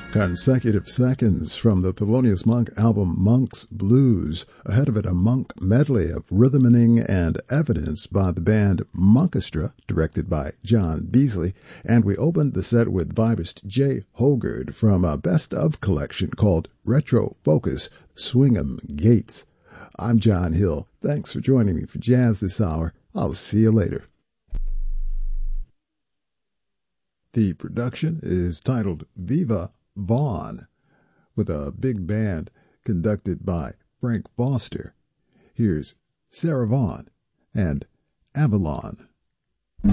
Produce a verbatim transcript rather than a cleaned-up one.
Consecutive seconds from the Thelonious Monk album Monk's Blues. Ahead of it, a Monk medley of rhythming and evidence by the band Monkestra, directed by John Beasley. And we opened the set with vibist Jay Hogard from a best of collection called Retro Focus, Swingham Gates. I'm John Hill. Thanks for joining me for Jazz this hour. I'll see you later. The production is titled Viva Vaughn, with a big band conducted by Frank Foster. Here's Sarah Vaughan and Avalon.